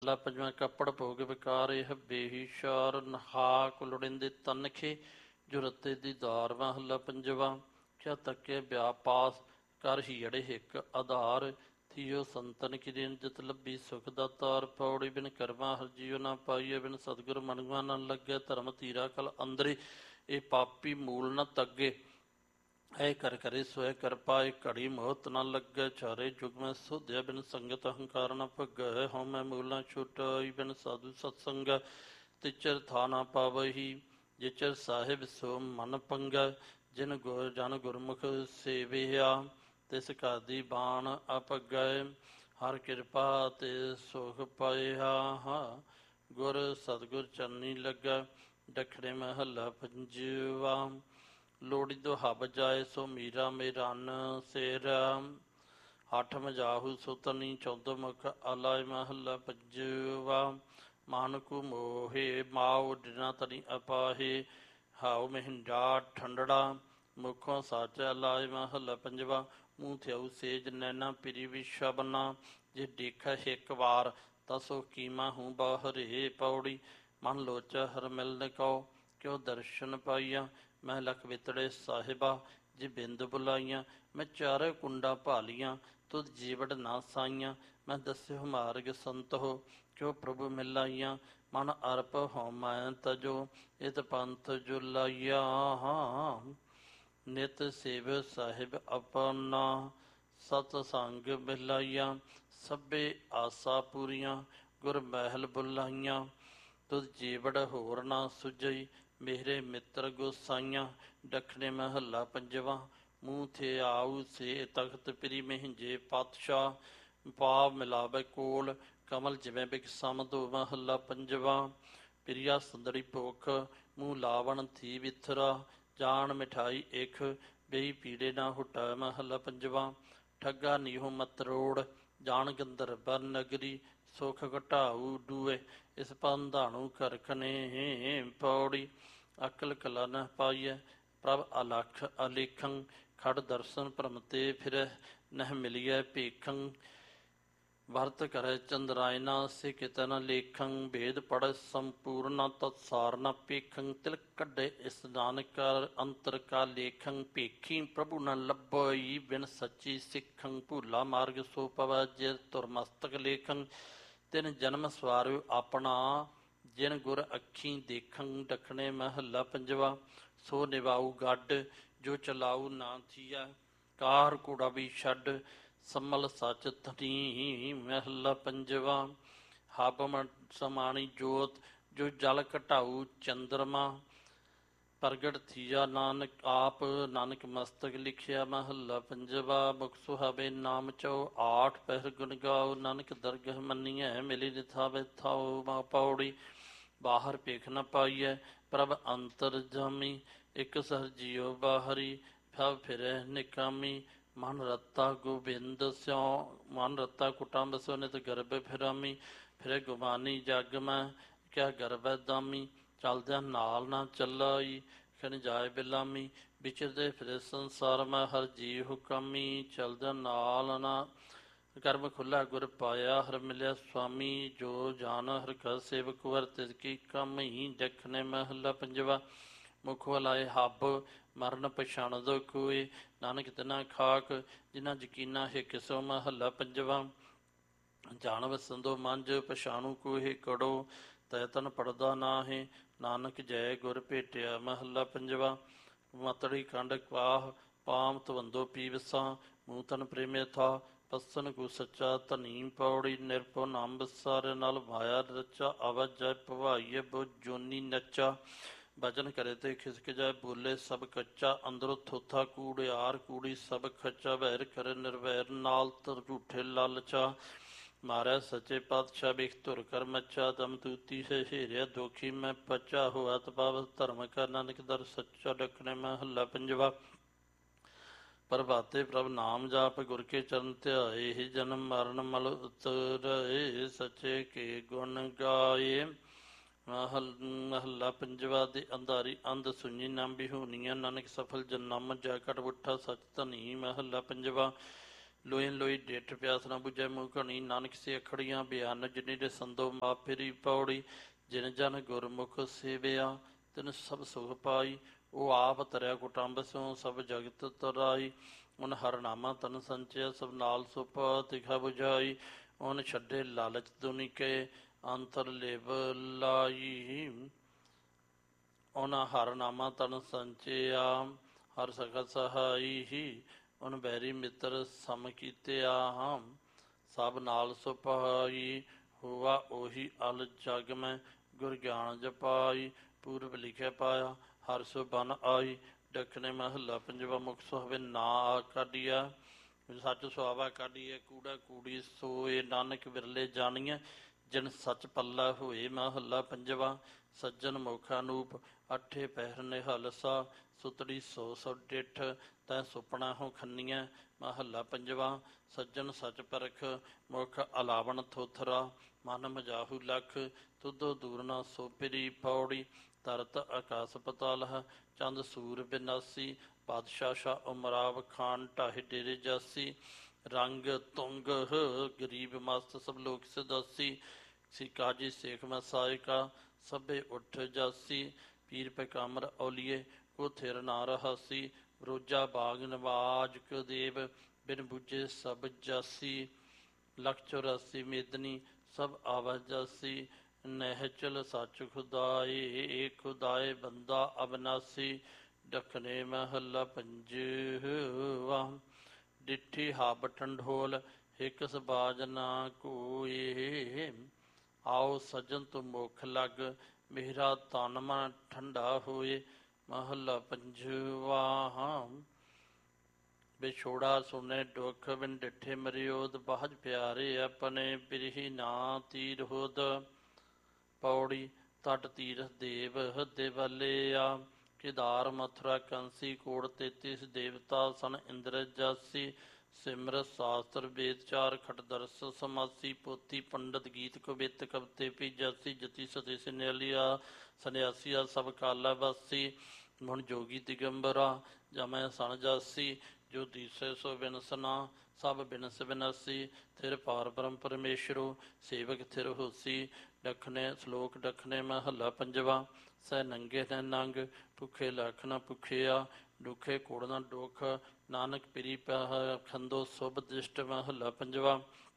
ਲਾ ਪੰਜਵਾਂ ਕੱਪੜ ਭੋਗ ਵਿਕਾਰ ਇਹ ਬੇਹੀਸ਼ਾਰ ਨਹਾਕ ਲੋੜਿੰਦੇ ਤਨਖੇ ਜੋ ਰਤੇ ਦੀ ਦਾਰਵਾਂ ਹੱਲਾ ਪੰਜਵਾ ਕਿਆ ਤੱਕੇ ਵਿਆਪਾਸ ਕਰ ਹੀੜੇ ਹਿੱਕ ਆਧਾਰ ਥੀਓ ਸੰਤਨ ਕੀ ਦੇਨ ਜਿਤ ਲੱਭੀ ਸੁਖ ਦਾ ਤਾਰ ਪੌੜੀ ਬਿਨ ਕਰਮਾ ਹਰ ਜੀਉ ਨਾ ਪਾਈਏ ਬਿਨ ਸਤਿਗੁਰ ਮਨੁਆ ਨਾ ਲੱਗੇ ਧਰਮ ਧੀਰਾ ਕਲ ਅੰਦਰੇ ਇਹ ਪਾਪੀ ਮੂਲ ਨ ਤੱਗੇ ਐ ਕਰ ਕਰੇ ਸੋਇ ਕਰ ਪਾਏ ਘੜੀ ਮੋਹਤ ਨਾ ਲੱਗੇ ਚਾਰੇ ਜੁਗ ਮੈਂ ਸੋਧਿਆ ਬਿਨ ਸੰਗਤ ਅਹੰਕਾਰ ਨ ਭਗੈ ਹਉ ਮੈਂ ਮੂਲਾਂ ਛੁਟਾਈ ਬਿਨ ਸਾਧੂ ਸਤਸੰਗ ਤਿਚਰ ਥਾ ਨਾ ਪਾਵਹੀ ਜਿਚਰ ਸਾਹਿਬ ਸੋ ਮਨ ਪੰਗਾ ਜਿਨ ਗੁਰ ਜਨ ਗੁਰਮੁਖ ਸੇਵਿਆ ਤਿਸ ਘਰ ਦੀ ਬਾਣ ਅਪਗੈ ਹਰ ਕਿਰਪਾ ਤੇ ਸੁਖ ਪਾਇਆ ਗੁਰ ਸਤਿਗੁਰ ਚਰਨੀ ਲੱਗਾ ਡਖੜੇ ਮਹੱਲਾ ਪੰਜਵਾ ਲੋੜੀ ਦੁਹਬ ਜਾਏ ਸੋ ਮੀਰਾ ਮੇਰਨ ਸਿਰ ਹੱਠ ਮਜਾਹੂ ਸੁਤਨੀ ਚੌਦ ਮੁਖ ਅਲਾਇ ਮਹੱਲਾ ਪੰਜਵਾ ਮਾਨਕੂ ਮੋਹੇ ਮਾਉ ਡਿਨਾ ਤਨੀ ਅਪਾਹੇ ਹਾਉ ਮਹਿੰਡਾ ਠੰਡੜਾ ਮੁਖੋਂ ਸੱਚ ਅਲਾਇ ਮਹੱਲਾ ਪੰਜਵਾ ਮੂੰਹ ਥਿਆਉ ਸੇਜ ਨੈਣਾ ਪਿਰੀ ਵਿਸ਼ਬਨਾ ਜੇ ਦੇਖਾ ਇੱਕ ਵਾਰ ਤਸੋ ਕੀਮਾ ਹੂੰ ਬਾਹਰੇ ਪੌੜੀ ਮਨ ਲੋਚਾ ਹਰ ਮਿਲਨ ਕਉ ਕਿਉ ਦਰਸ਼ਨ ਪਾਈਆ ਮੈਂ ਲਖ ਵਿਤੜੇ ਸਾਹਿਬਾ ਜੇ ਬਿੰਦ ਬੁਲਾਈਆਂ ਮੈਂ ਚਾਰੇ ਕੁੰਡਾ ਭਾਲੀਆਂ ਤੁਧ ਜੀਵੜ ਨਾ ਸਾਈਆਂ ਮੈਂ ਦੱਸਿਓ ਮਾਰਗ ਸੰਤ ਹੋ ਕਿਉ ਪ੍ਰਭੂ ਮਿਲਾਈਆਂ ਮਨ ਅਰਪ ਹੋ ਮੈਂ ਤਜੋ ਇਤ ਪੰਥ ਜੋ ਲਾਈਆ ਨਿਤ ਸੇਵ ਸਾਹਿਬ ਆਪਣਾ ਸਤ ਸੰਗ ਮਿਲਾਈਆਂ ਸਭੇ ਆਸਾ ਪੂਰੀਆਂ ਗੁਰ ਮਹਿਲ ਬੁਲਾਈਆਂ ਤੁਧ ਜੀਵੜ ਹੋਰ ਨਾ ਸੁਝਈ ਮੇਰੇ ਮਿੱਤਰ ਗੋਸਾਈਆਂ ਡਖਣੇ ਮਹੱਲਾ ਪੰਜਵਾ ਮੂੰਹ ਥੇ ਆਊ ਸੇ ਤਖਤ ਪ੍ਰੀ ਮਹਿੰਜੇ ਪਾਤਸ਼ਾਹ ਪਾਵ ਮਿਲਾਵੇ ਕੋਲ ਕਮਲ ਜਿਵੇਂ ਬਿਕ ਸਮਦੋ ਮਹੱਲਾ ਪੰਜਵਾ ਪ੍ਰਿਆ ਸੁੰਦਰੀ ਭੁਖ ਮੂੰਹ ਲਾਵਣ ਥੀ ਵਿਥਰਾ ਜਾਣ ਮਿਠਾਈ ਇਖ ਬਈ ਪੀੜੇ ਨਾ ਹੁਟਾ ਮਹੱਲਾ ਪੰਜਵਾ ਠੱਗਾ ਨੀਹੋ ਮਤਰੋੜ ਜਾਣ ਗੰਧਰਵ ਨਗਰੀ ਸੁਖ ਘਟਾਊ ਡੂਏ ਇਸ ਪੰਧਾਣੂ ਕਰਖਨੇ ਪੌੜੀ ਅਕਲ ਕਲਾ ਨ ਪਾਈਐ ਪ੍ਰਭ ਅਲਖ ਅਲੇਖੰ ਖੜ ਦਰਸ਼ਨ ਭਰਮ ਤੇ ਫਿਰੈ ਨਹਿ ਮਿਲੀਐ ਭੇਖੰ ਵਰਤ ਕਰੈ ਚੰਦਰਾਇਨਾ ਸੇ ਕਿਤੈ ਨ ਲੇਖੰ ਭੇਦ ਪੜ੍ਹੈ ਸੰਪੂਰਨਾ ਤਤਸਾਰ ਨ ਪੇਖੰ ਤਿਲਕ ਕੱਢੇ ਇਸ ਨਾਨਕ ਅੰਤਰ ਕਾ ਲੇਖੰ ਭੇਖੀ ਪ੍ਰਭੂ ਨ ਲੱਭਈ ਬਿਨ ਸੱਚੀ ਸਿੱਖੰ ਭੂਲਾ ਮਾਰਗ ਸੋ ਪਵੈ ਜੇ ਧੁਰ ਮਸਤਕ ਲੇਖੰ ਤਿਨ ਜਨਮ ਸਵਾਰਿਓ ਆਪਣਾ ਜਿਨ ਗੁਰ ਅੱਖੀਂ ਦੇਖੰ ਡਖਣੇ ਮਹੱਲਾ ਪੰਜਵਾ ਸੋ ਨਿਵਾਊ ਗੱਡ ਜੋ ਚਲਾਊ ਨਾ ਥੀਆ ਕਾਰ ਕੂੜਾ ਵੀ ਛੱਡ ਸੰਮਲ ਸੱਚ ਧਨੀ ਮਹੱਲਾ ਪੰਜਵਾ ਹਬ ਸਮਾਣੀ ਜੋਤ ਜੋ ਜਲ ਘਟਾਊ ਚੰਦਰਮਾ ਪ੍ਰਗਟ ਥੀਆ ਨਾਨਕ ਆਪ ਨਾਨਕ ਮਸਤਕ ਲਿਖਿਆ ਮਹੱਲਾ ਪੰਜਵਾ ਮੁਖ ਸੁਹਾਵੇ ਨਾਮ ਚਉ ਆਠ ਪਹਿਰ ਗੁਣ ਗਾਓ ਨਾਨਕ ਦਰਗਹ ਮੰਨੀਐ ਮਿਲੀ ਨਿਥਾਵੇ ਥਾਉ ਮਾ ਪੌੜੀ ਬਾਹਰ ਭੇਖ ਨ ਪਾਈਐ ਪ੍ਰਭ ਅੰਤਰ ਜਾਮੀ ਇਕ ਸਰ ਜੀਉ ਬਾਹਰੀ ਫਬ ਫਿਰੈ ਨਿਕਾਮੀ ਮਨ ਰਤਾ ਗੋਬਿੰਦ ਸਿਉ ਮਨ ਰਤਾ ਕੁਟੰਬ ਸਿਉ ਨਿਤ ਗਰਭ ਫਿਰਾਮੀ ਫਿਰੇ ਗੁਮਾਨੀ ਜਗ ਮੈਂ ਕਿਆ ਗਰਭੈ ਦਾਮੀ ਚਲਦਿਆਂ ਨਾਲ ਨਾ ਚੱਲਾਈ ਖਨ ਜਾਏ ਬਿਲਾਮੀ ਵਿਚਰਦੇ ਫਿਰੇ ਸੰਸਾਰ ਮੈਂ ਹਰ ਜੀ ਹੁਕਮੀ ਚਲਦਿਆਂ ਨਾਲ ਨਾ ਕਰਮ ਖੁੱਲਾ ਗੁਰ ਪਾਇਆ ਹਰ ਮਿਲਿਆ ਸੁਆਮੀ ਜੋ ਜਾਨ ਹਰ ਕਾ ਸੇਵਕ ਵਰ ਤਿਸ ਕੀ ਕਮ ਹੀ ਦੇਖਣੇ ਮਹੱਲਾ ਪੰਜਵਾ ਮੁਖ ਵਲਾਏ ਹੱਬ ਮਰਨ ਪਛਾਣ ਦੋ ਕੋਏ ਨਾਨਕ ਤਿਨਾ ਖਾਕ ਜਿਨਾ ਯਕੀਨਾ ਹੈ ਕਿਸੋ ਮਹੱਲਾ ਪੰਜਵਾ ਜਾਣ ਵਸੰਦੋ ਮੰਜ ਪਛਾਣੂ ਕੋਹੇ ਕੜੋ ਤੈ ਤਨ ਪੜਦਾ ਨਾਹੇ ਨਾਨਕ ਜੈ ਗੁਰ ਭੇਟਿਆ ਮਹੱਲਾ ਪੰਜਵਾ ਮਤੜੀ ਕੰਡ ਕਾਹ ਪਾਮ ਤਵੰਦੋ ਪੀਵਸਾ ਮੂੰਹ ਤਨ ਪ੍ਰੇਮੇ ਥਾ ਪਸਨ ਕੋ ਸੱਚਾ ਧਨੀ ਪੌੜੀ ਨਿਰਭਉ ਨਾਮ ਬਸਾਰੇ ਨਾਲ ਮਾਇਆ ਰਚਾ ਅਵਜ ਜੈ ਭਵਾਈਏ ਬੋ ਜੋਨੀ ਨਚਾ ਭਜਨ ਕਰੇ ਤੇ ਖਿਸਕ ਜਾਏ ਬੋਲੇ ਸਭ ਕੱਚਾ ਅੰਦਰੋਂ ਥੋਥਾ ਕੂੜਿਆਰ ਕੂੜੀ ਸਭ ਖੱਚਾ ਵੈਰ ਕਰੇ ਨਿਰਵੈਰ ਨਾਲ ਤਰ ਝੂਠੇ ਲਾਲਚਾ ਮਾਰਿਆ ਸੱਚੇ ਪਾਤਸ਼ਾਹ ਬਿਖ ਧੁਰ ਕਰ ਮੱਚਾ ਦਮ ਤੂਤੀ ਸੇ ਹੀਰਿਆ ਦੋਖੀ ਮੈਂ ਪਚਾ ਹੋਆ ਤਪਾਵ ਧਰਮ ਕਰ ਨਾਨਕ ਦਰ ਸੱਚਾ ਡਖਣੇ ਮਹੱਲਾ ਪੰਜਵਾ ਪ੍ਰਭਾਤੇ ਪ੍ਰਭ ਨਾਮ ਜਾਪ ਗੁਰ ਕੇ ਚਰਨ ਧਿਆਏ ਹੀ ਜਨਮ ਮਰਨ ਮਲ ਉਤਰਏ ਸੱਚੇ ਕੇ ਗੁਣ ਗਾਏ ਮਹੱਲਾ ਪੰਜਵਾ ਦੇ ਅੰਧਾਰੀ ਅੰਧ ਸੁਣੀ ਨਾਮ ਬਿਹੂਨੀਆਂ ਨਾਨਕ ਸਫਲ ਜਨਮ ਜਾ ਕਟ ਉਠਾ ਸਚ ਧਨੀ ਮਹੱਲਾ ਪੰਜਵਾ ਲੋਈ ਲੋਈ ਡੇਠ ਪਿਆਸ ਨਾ ਬੁਝੈ ਮੂੰਹ ਘਣੀ, ਨਾਨਕ ਸੇ ਅਖੜੀਆਂ ਬਿਆਨ ਜਿਨੀ ਦੇ ਸੰਦੋ ਮਾ ਫੇਰੀ ਪੌੜੀ। ਜਿਨ ਜਨ ਗੁਰਮੁਖ ਸੇਵਿਆ ਤਿਨ ਸਭ ਸੁਖ ਪਾਈ, ਉਹ ਆਪ ਤਰਿਆ ਕੁਟੰਬ ਸਿਉ ਸਭ ਜਗਤ ਤਰਾਈ। ਉਨ ਹਰ ਨਾਮਾ ਤਨ ਸੰਚਿਆ ਸਭ ਨਾਲ ਸੁਪ ਤਿਖਾ ਬੁਝਾਈ, ਉਨ ਛੱਡੇ ਲਾਲਚ ਦੁਨਿਕੇ ਅੰਤਰ ਲੇਵ ਲਾਈ। ਉਹਨਾਂ ਹਰ ਨਾਮਾ ਤਨ ਸੰਚਿਆ ਹਰ ਸਖਤ ਸਹਾਈ ਹੀ, ਉਨ ਬੈਰੀ ਮਿੱਤਰ ਸਮ ਕੀਤਿਆ ਹਮ ਸਭ ਨਾਲ ਸੁਪਾਈ। ਹੋਆ ਉਹੀ ਅਲ ਜਗ ਮੈਂ ਗੁਰ ਗਿਆਨ ਜਪਾਈ, ਪੂਰਬ ਲਿਖਿਆ ਪਾਇਆ ਹਰ ਸੋ ਬਨ ਆਈ। ਦੱਖਣੇ ਮਹੱਲਾ ਪੰਜਵਾ, ਮੁਖ ਸੁਹਾਵੇ ਨਾ ਕਾਢੀਆ ਸੱਚ ਸੁਹਾਵਾ ਕਾਢੀਏ, ਕੂੜਾ ਕੂੜੀ ਸੋਏ ਨਾਨਕ ਵਿਰਲੇ ਜਾਣੀਐ। ਜਿਨ ਸੱਚ ਪੱਲਾ ਹੋਏ ਮਹੱਲਾ ਪੰਜਵਾ, ਸੱਜਣ ਮੁਖ ਅਨੂਪ ਅੱਠੇ ਪਹਿਰ ਨਿਹਲਸਾ। ਸੁਤੜੀ ਸੋ ਸੋ ਡਿਠ ਤੈ ਸੁਪਨਾ ਹੋ ਖੰਨੀਐ ਮਹੱਲਾ ਪੰਜਵਾ। ਸੱਜਣ ਸੱਚ ਪਰਖ ਮੁਖ ਅਲਾਵਣ ਥੋਥਰਾ, ਮਨ ਮਜਾਹੂ ਲਖ ਤੁਧੋ ਦੂਰ ਨਾ ਸੋ ਪਿਰੀ ਪੌੜੀ। ਤਰਤ ਆਕਾਸ ਪਤਾਲ ਹੈ ਚੰਦ ਸੂਰ ਬਿਨਾਸੀ, ਬਾਦਸ਼ਾਹ ਸ਼ਾਹ ਉਮਰਾਵ ਖਾਨ ਢਾਹੇ ਡੇਰੇ ਜਾਸੀ। ਰੰਗ ਤੁੰਗ ਗਰੀਬ ਮਸਤ ਸਭ ਲੋਕ ਸਦਾਸੀ, ਸੀ ਕਾਜੀ ਸੇਖ ਮਸਾਇਕਾ ਸਭੇ ਉੱਠ ਜਾਸੀ। ਪੀਰ ਪੈਗੰਬਰ ਔਲੀਏ ਕੋ ਥਿਰ ਨਾ ਰਹਾਸੀ, ਰੋਜਾ ਬਾਗ ਨਵਾਜ ਕੋ ਦੇਵ ਬਿਨ ਬੁਝੇ ਸਭ ਜਾਸੀ। ਲੱਖ 84 ਮੇਦਨੀ ਸਭ ਆਵਾਜਾਸੀ, ਨਹਿਚਲ ਸੱਚ ਖੁਦਾਏ ਖੁਦਾਏ ਬੰਦਾ ਅਬਨਾਸੀ। ਦੱਖਣੇ ਮਹੱਲਾ ਪੰਜਵਾ, ਡਿੱਠੀ ਹਬ ਠੰਡੋਲ ਹਿਕ ਸਬਾਜ ਨਾ ਕੋਏ। ਆਓ ਸੱਜਣ ਤੁ ਮੁਖ ਲਗ ਮੇਰਾ ਤਨ ਮਨ ਠੰਡਾ ਹੋਏ ਮਹੱਲਾ ਪੰਜਵਾ। ਵਿਛੋੜਾ ਸੁਣੇ ਦੁਖ ਬਿਨ ਡਿੱਠੇ ਮਰਿਓਦ, ਬਾਝ ਪਿਆਰੇ ਆਪਣੇ ਬਿਰਹੀ ਨਾ ਤੀਰ ਹੋਦ। ਪੌੜੀ ਤਟ ਤੀਰਥ ਦੇਵ ਹਦੇ ਵਾਲਿਆ, ਕੇਦਾਰ ਮਥੁਰਾ ਕੰਸੀ ਕੋੜ 33 ਦੇਵਤਾ ਸਨ ਇੰਦਰ ਜਾਸੀ। ਸਿਮਰਤ ਸ਼ਾਸਤਰ ਵੇਦ ਚਾਰ ਖਟ ਦਰਸ ਸਮਾਸੀ, ਪੋਥੀ ਪੰਡਤ ਗੀਤ ਕਵਿਤ ਕਵਤੇ ਪੀਜਾਸੀ। ਜਤੀ ਸਤੀ ਸਨਿਆਲੀਆ ਸੰਨਿਆਸੀਆ ਸਭ ਕਾਲਾ ਵਾਸੀ, ਮੁਨ ਜੋਗੀ ਦਿਗੰਬਰਾ ਜਮੈ ਸਣ ਜਾਸੀ। ਜੋ ਦੀਸੈ ਸੋ ਬਿਨਸਨਾ ਸਭ ਬਿਨਸ ਬਿਨਾਸੀ, ਥਿਰ ਪਾਰ ਬ੍ਰਹਮ ਪਰਮੇਸ਼ਰੋ ਸੇਵਕ ਥਿਰ ਹੋਸੀ। ਦੱਖਣੇ ਸ਼ਲੋਕ ਦੱਖਣੇ ਮਹੱਲਾ ਪੰਜਵਾ, ਸਹਿ ਨੰਗੇ ਨੇ ਨੰਗ ਭੁੱਖੇ ਲੱਖ ਨਾ ਭੁੱਖਿਆ, ਦੁਖੇ ਕੋੜ ਨਾ ਦੁਖ ਨਾਨਕ ਪਿਰੀ ਖੰਦੋ ਸੁਭ ਦ੍ਰਿਸ਼ਟ ਮਹੱਲਾ ਪੰਜਵਾ।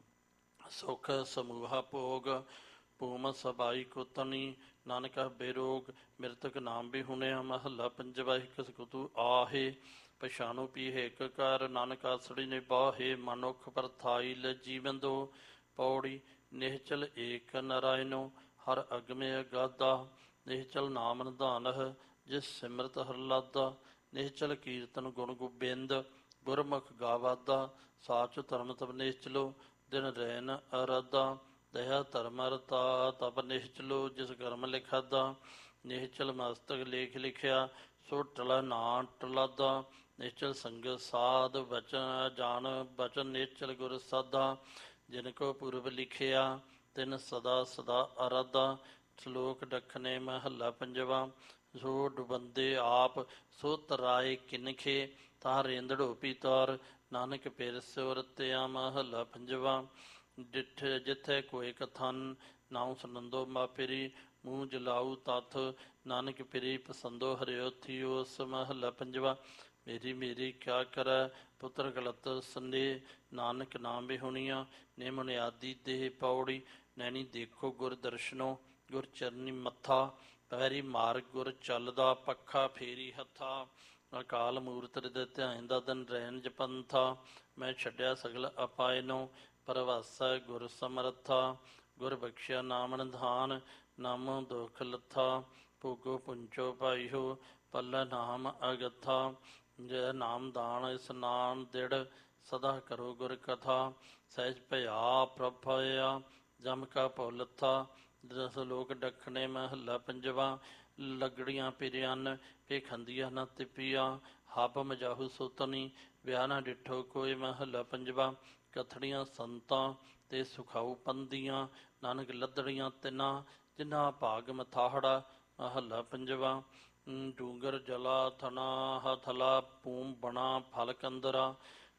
ਸੁਖ ਸਮੂਹਾ ਭੋਗ ਭੂਮ ਸਬਾਈ ਕੁਤਨੀ, ਨਾਨਕ ਬੇਰੋਗ ਮਿਰਤਕ ਨਾਮ ਵੀ ਹੁਣਿਆ ਮਹੱਲਾ ਪੰਜਵਾ। ਇੱਕ ਸਕੁਤੂ ਆਹੇ ਪਛਾਣੋ ਪੀ ਹਿਕ ਕਰ, ਨਾਨਕ ਆਸੜੀ ਨਿਬਾਹੇ ਮਨੁੱਖ ਪਰਥਾਈ ਲਜੀਵੰਦੋ। ਪੌੜੀ ਨਿਹਚਲ ਏਕ ਨਾਰਾਇਣੋ ਹਰ ਅਗਮੇ ਅਗਾਧਾ, ਨਿਹਚਲ ਨਾਮ ਨਿਧਾਨਹ ਜਿਸ ਸਿਮਰਤ ਹਰਲਾਦਾ। ਨਿਹਚਲ ਕੀਰਤਨ ਗੁਣ ਗੋਬਿੰਦ ਗੁਰਮੁਖ ਗਾਵਾਦਾ, ਸਾਚ ਧਰਮ ਤਬ ਨਿਹਚਲੋ ਦਿਨ ਰੈਨ ਅਰਾਧਾ। ਦਇਆ ਧਰਮ ਰਤਾ ਤਪ ਨਿਹਚਲੋ ਜਿਸ ਕਰਮ ਲਿਖਾਦਾ, ਨਿਹਚਲ ਮਸਤਕ ਲੇਖ ਲਿਖਿਆ ਸੋ ਟਲਾ ਨਾ ਟਲਾਦਾ। ਨਿਹਚਲ ਸੰਗਤ ਸਾਧ ਬਚਨ ਜਾਣ ਬਚਨ ਨਿਹਚਲ ਗੁਰ ਸਾਧਾ, ਜਿਨ ਕੋ ਪੁਰਬ ਲਿਖਿਆ ਤਿਨ ਸਦਾ ਸਦਾ ਅਰਾਧਾ। ਸ਼ਲੋਕ ਦੱਖਣੇ ਮਹੱਲਾ ਪੰਜਵਾ, ਸੋ ਡੁਬੰਦੇ ਆਪ ਸੋ ਤਰਾਏ ਕਿਨਖੇ, ਤਾਰ ਰੇਂਦੜੋ ਪੀਤਾਰ ਨਾਨਕ ਪਿਰ ਸਿਉ ਰਤਿਆ ਮਹੱਲਾ ਪੰਜਵਾ। ਡਿਠ ਜਿੱਥੇ ਕੋਈ ਕਥਨ ਨਾਉ ਸੁਨੰਦੋ ਮਾਪਿਰੀ, ਮੂੰਹ ਜਲਾਊ ਤਥ ਨਾਨਕ ਪਿਰੀ ਪਸੰਦੋ ਹਰਿਓ ਥਿਓਸ ਮਹੱਲਾ ਪੰਜਵਾ। ਮੇਰੀ ਮੇਰੀ ਕਿਆ ਕਰੈ ਪੁੱਤਰ ਗਲਤ ਸੰਦੇ, ਨਾਨਕ ਨਾਮ ਬਿਹੁਣੀਆਂ ਨੇ ਮੁਨਿਆਦੀ ਦੇਹ। ਪੌੜੀ ਨੈਣੀ ਦੇਖੋ ਗੁਰ ਦਰਸ਼ਨੋ ਗੁਰ ਚਰਨੀ ਮੱਥਾ, ਪੈਰੀ ਮਾਰਗ ਗੁਰ ਚੱਲਦਾ ਪੱਖਾ ਫੇਰੀ ਹੱਥਾ। ਅਕਾਲ ਮੂਰਤ ਹਿਰਦੈ ਧਿਆਨ ਦਾ ਦਿਨ ਰੈਨ ਜਪੰਥਾ, ਮੈਂ ਛੱਡਿਆ ਸਗਲ ਅਪਾਇਨੋ ਪਰਵਾਸੈ ਗੁਰ ਸਮਰਥਾ। ਗੁਰ ਬਖਸ਼ਿਆ ਨਾਮ ਨਿਧਾਨ ਨਾਮੋ ਦੁਖ ਲੱਥਾ, ਭੋਗੋ ਪੁੰਚੋ ਪਾਈਹੋ ਪੱਲਾ ਨਾਮ ਅਗਥਾ। ਜੈ ਨਾਮ ਦਾਨ ਇਸਨਾਨ ਦਿੜ ਸਦਾ ਕਰੋ ਗੁਰ ਕਥਾ, ਸਹਿਜ ਭਇਆ ਪ੍ਰਭ ਭਇਆ ਜਮ ਕਾ ਭਉ ਲੱਥਾ। ਦਸ ਲੋਕ ਦੱਖਣੇ ਮਹੱਲਾ ਪੰਜਵਾ, ਲਗੜੀਆਂ ਪਿਰਿਆਨ ਪੇਖੰਦੀਆਂ ਨਾ ਤਿਪੀਆ, ਹਬ ਮਜਾਹੂ ਸੋਤਨੀ ਵਿਆਹ ਨਾ ਡਿਠੋ ਕੋਈ ਮਹੱਲਾ ਪੰਜਵਾ। ਕਥੜੀਆਂ ਸੰਤਾਂ ਤੇ ਸੁਖਾਊ ਪੰਦੀਆਂ, ਨਾਨਕ ਲੱਦੜੀਆਂ ਤਿੰਨਾ ਜਿਨ੍ਹਾਂ ਭਾਗ ਮਥਾਹੜਾ ਮਹੱਲਾ ਪੰਜਵਾ। ਡੂੰਗਰ ਜਲਾ ਥਣਾ ਹਥਲਾ ਭੂਮ ਬਣਾ ਫਲ ਕੰਦਰਾ,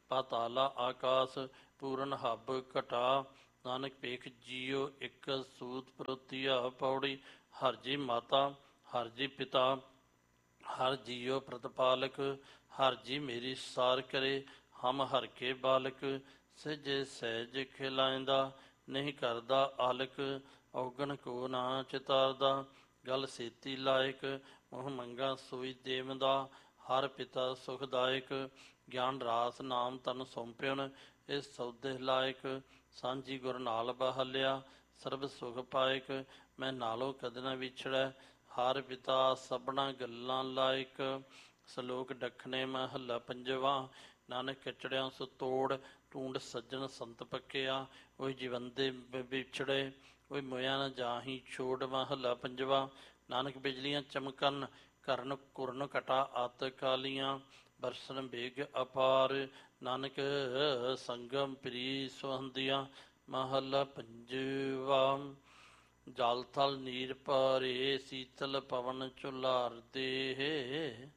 ਪਾਤਾਲਾ ਆਕਾਸ ਪੂਰਨ ਹੱਬ ਘਟਾ। ਨਾਨਕ ਭੇਖ ਜੀਓ ਇੱਕ ਸੂਤ ਪ੍ਰਤੀਆ। ਪੌੜੀ ਹਰ ਜੀ ਮਾਤਾ ਹਰ ਜੀ ਪਿਤਾ ਹਰ ਜੀਓ ਪ੍ਰਤਪਾਲਕ। ਹਰ ਜੀ ਮੇਰੀ ਸਾਰ ਕਰੇ ਹਮ ਹਰ ਕੇ ਬਾਲਕ। ਸਹਿਜੇ ਸਹਿਜ ਖਿਲਾਇਂਦਾ ਨਹੀਂ ਕਰਦਾ ਆਲਕ। ਔਗਣ ਕੋ ਨਾ ਚਿਤਾਰਦਾ ਗੱਲ ਸੇਤੀ ਲਾਇਕ। ਮੋਹ ਮੰਗਾ ਸੋਈ ਦੇਵਦਾ ਹਰ ਪਿਤਾ ਸੁਖਦਾਇਕ। ਗਿਆਨ ਰਾਸ ਨਾਮ ਤਨ ਸੌਂਪਿਉਨ ਇਸ ਸੌਦੇ ਲਾਇਕ। ਸਾਂਝੀ ਗੁਰ ਨਾਲ ਬਹਲਿਆ ਸਰਬ ਸੁਖ ਪਾਇਕ। ਮੈਂ ਨਾਲੋਂ ਕਦੇ ਨਾ ਵਿਛੜੈ ਹਰ ਪਿਤਾ ਸਭਨਾ ਗੱਲਾਂ ਲਾਇਕ। ਸਲੋਕ ਡੱਖਣੇ ਮਹੱਲਾ ਪੰਜਵਾ। ਨਾਨਕ ਕਚੜਿਆਂ ਸੋ ਤੋੜ ਟੂੰਡ ਸੱਜਣ ਸੰਤ ਪੱਕਿਆ। ਉਹ ਜੀਵੰਦੇ ਵਿਛੜੇ ਉਹ ਮੋਇਆ ਨਾ ਜਾਹੀ ਛੋੜ। ਮਹੱਲਾ ਪੰਜਵਾ। ਨਾਨਕ ਬਿਜਲੀਆਂ ਚਮਕਨ ਕਰਨ ਕੁਰਨ ਘਟਾ ਅਤ ਕਾਲੀਆਂ। ਬਰਸਨ ਬੇਗ ਅਪਾਰ ਨਾਨਕ ਸੰਗਮ ਪ੍ਰੀ ਸੁਹੰਦੀਆਂ। ਮਹੱਲਾ ਪੰਜਵਾ। ਜਲ ਥਲ ਨੀਰ ਭਰੇ ਸੀਤਲ ਪਵਨ ਝੁਲਾਰਦੇ।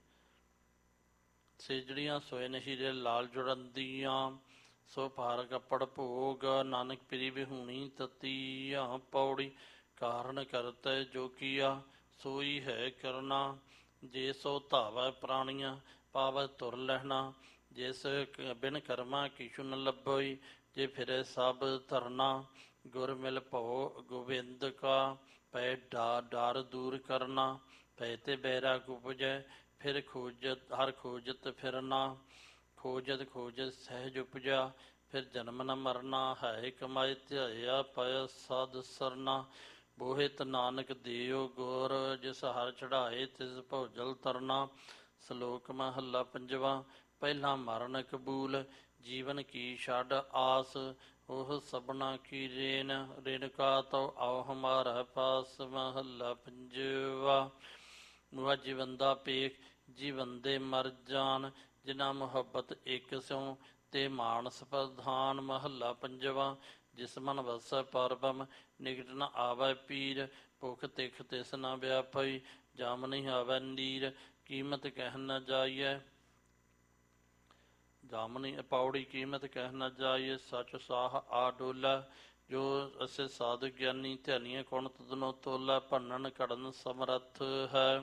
ਸੇਜੜੀਆਂ ਸੋਇਨ ਹੀਰੇ ਲਾਲ ਜੁੜੰਦੀਆਂ। ਸੋ ਭਾਰ ਕੱਪੜ ਭੋਗ ਨਾਨਕ ਪ੍ਰੀ ਵਿਹੂਣੀ ਤਤੀਆਂ। ਪੌੜੀ ਕਾਰਨ ਕਰਤੈ ਜੋ ਕੀਆ ਸੋਈ ਹੈ ਕਰਨਾ। ਜੇ ਸੋ ਧਾਵੈ ਪ੍ਰਾਣੀਆਂ ਪਾਵੈ ਤੁਰ ਲਹਿਣਾ। ਜਿਸ ਬਿਨ ਕਰਮਾ ਕਿਛੁ ਨ ਲੱਭਈ ਜੇ ਫਿਰੈ ਸਭ ਧਰਨਾ। ਗੁਰ ਮਿਲ ਭਉ ਗੋਬਿੰਦ ਕਾ ਪੈ ਡਾਰ ਦੂਰ ਕਰਨਾ। ਪੈ ਤੇ ਬੈਰਾਗ ਉਪਜੈ ਫਿਰ ਖੋਜਤ ਹਰ ਖੋਜਤ ਫਿਰਨਾ। ਖੋਜਤ ਖੋਜਤ ਸਹਿਜ ਉਪਜਾ ਫਿਰ ਜਨਮ ਨ ਮਰਨਾ। ਹੈ ਕਮਾਇ ਧਿਆਇਆ ਪਇ ਸਾਧ ਸਰਨਾ। ਬੋਹਿਤ ਨਾਨਕ ਦਿਓ ਗੁਰ ਜਿਸ ਹਰ ਚੜਾਏ ਤਿਸ ਭਉਜਲ ਤਰਨਾ। ਸਲੋਕ ਮਹੱਲਾ ਪੰਜਵਾ। ਪਹਿਲਾ ਮਰਨ ਕਬੂਲ ਜੀਵਨ ਕੀ ਛੱਡ ਆਸ। ਉਹ ਸਭਨਾ ਕੀ ਰੇਨ ਕਾ ਤਉ ਆਓ ਹਮਾਰਾ ਪਾਸ। ਮਹੱਲਾ ਪੰਜਵਾ। ਮੁਆ ਜੀਵੰਦਾ ਪੇਖ ਜੀਵੰਦੇ ਮਰ ਜਾਨ। ਜਿਨਾ ਮੁਹੱਬਤ ਇੱਕ ਸਿਉ ਤੇ ਮਾਨਸ ਪ੍ਰਧਾਨ। ਮਹੱਲਾ ਪੰਜਵਾ। ਜਿਸ ਮਨ ਵਸੈ ਪਰਬਮ ਨਿਕਟ ਨ ਆਵੈ ਪੀਰ। ਭੁਖ ਤਿਖ ਤਿਸ ਨ ਵਿਆਪਈ ਜਾਮ ਨਹੀਂ ਆਵੈ ਨੀਰ। ਕੀਮਤ ਕਹਿ ਨ ਜਾਈਐ ਜਾਮਨੀ ਪੌੜੀ ਕੀਮਤ ਕਹਿ ਨ ਜਾਈਐ ਸਚ ਸਾਹ ਆ ਡੋਲਾ। ਜੋ ਅਸੇ ਸਾਧੂ ਗਿਆਨੀ ਧਿਆਨੀਆਂ ਕੌਣ ਤਦਨੋ ਤੋਲਾ। ਭੰਨਣ ਘੜਨ ਸਮਰੱਥ ਹੈ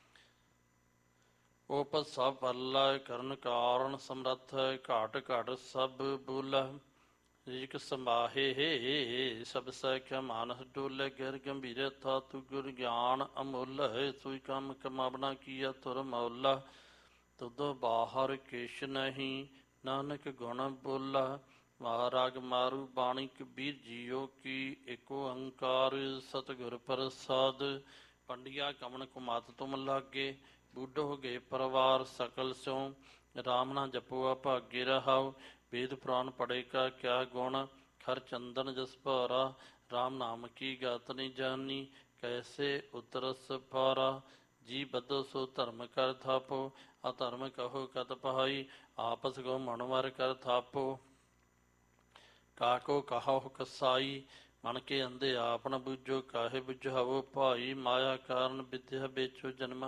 ਉਪਤ ਸਭ ਪਰਲਾ। ਕਰਨ ਕਾਰਨ ਸਮਰੱਥ ਹੈ ਘਾਟ ਘਾਟ ਸਭ ਬੋਲਾ। ਰਿਜਕ ਸੰਭਾਹੇ ਸਭ ਸਖਿਆ ਮਾਨਸ ਡੋਲੇ। ਗਿਰ ਗੰਭੀਰ ਥਾ ਤੂ ਗੁਰ ਗਿਆਨ ਅਮੁੱਲ ਹੈ। ਸੋਈ ਕੰਮ ਕਮਾਵਣਾ ਕੀਆ ਤੁਰ ਮੌਲਾ। ਤੁਧੋ ਬਾਹਰ ਕਿਛ ਨਹੀਂ ਨਾਨਕ ਗੁਣ ਬੋਲਾ। ਮਹਾਰਾਗ ਮਾਰੂ ਬਾਣੀ ਕਬੀਰ ਜੀਓ ਕੀ ਏਕ ਓੰਕਾਰ। ਸਤਿਗੁਰ ਪ੍ਰਸਾਦ। ਪੰਡਿਆ ਕਮਨ ਕੁਮਤ ਤੁਮ ਲਾਗੇ ਬੂਢੋ ਗਏ ਪਰਿਵਾਰ ਸਕਲ ਸਿਉ। ਰਾਮ ਨਾ ਜਪੋ ਅਭਾਗੇ ਰਹਾਉ। ਵੇਦ ਪੁਰਾਨ ਪੜ੍ਹੇ ਕਾ ਕਿਆ ਗੁਣ ਖਰ ਚੰਦਨ ਜਸ ਭਾਰਾ। ਰਾਮ ਨਾਮ ਕੀ ਗਾਤ ਨੀ ਜਾਨੀ ਕੈਸੇ ਉਤਰਸ ਪਾਰਾ। ਜੀ ਬੱਧੋ ਸੋ ਧਰਮ ਕਰ ਥਾਪੋ ਅਧਰਮ ਕਹੋ ਕਤ ਪਹਾਈ। ਆਪਸ ਕੋ ਮਨਵਰ ਕਰ ਥਾਪੋ ਕਾਕੋ ਕਹਾਉ ਕਸਾਈ। ਮਨ ਕੇ ਅੰਧੇ ਆਪ ਨ ਬੁੱਝੋ ਕਾਹੇ ਬੁਝਾਵੋ ਭਾਈ। ਮਾਇਆ ਕਾਰਨ ਵਿਦਿਆ ਵੇਚੋ ਜਨਮ